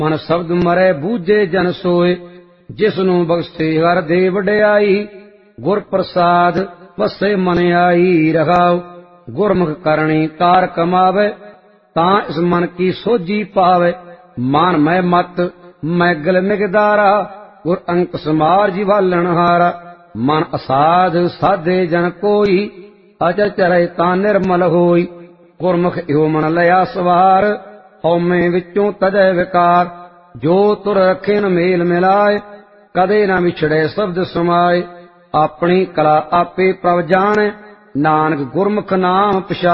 ਮਨ ਸ਼ਬਦ ਮਰੈ ਬੂਝੇ ਜਨ ਸੋਏ, ਜਿਸ ਨੂੰ ਬਖਸ਼ੇ ਹਰ ਦੇ ਵਡਿਆਈ। ਗੁਰ ਪ੍ਰਸਾਦ ਵਸੇ ਮਨ ਆਈ, ਰਹਾਉ ਗੁਰਮੁਖ ਕਰਨੀ ਕਾਰ ਕਮਾਵੇ। ਤਾਂ ਇਸ ਮਨ ਕੀ ਸੋਝੀ ਪਾਵੇ, ਮਾਨ ਮੈਂ ਮਤ ਮੈਗਲ ਮਿਗਦਾਰਾ। ਗੁਰ ਅੰਕ ਸਮਾਰ ਜਿਵਾਲਣ ਹਾਰਾ, ਮਨ ਅਸਾਧ ਸਾਧੇ ਜਨ ਕੋਈ। ਅਚਰ ਚਰੈ ਤਾਂ ਨਿਰਮਲ ਹੋਈ, ਗੁਰਮੁਖ ਇਹੋ ਮਨ ਲਿਆ ਸਵਾਰ। ਹਉਮੈ ਵਿੱਚੋਂ ਤਜੈ ਵਿਕਾਰ, ਜੋ ਤੁਰ ਰਖੇ ਨ ਮੇਲ ਮਿਲਾਏ। ਕਦੇ ਨਾ ਵਿਛੜੈ ਸ਼ਬਦ ਸਮਾਏ, ਆਪਣੀ ਕਲਾ ਆਪੇ ਪ੍ਰਭ ਜਾਣੈ। ਨਾਨਕ ਗੁਰਮੁਖ ਨਾਮ ਪਛਾਣੈ।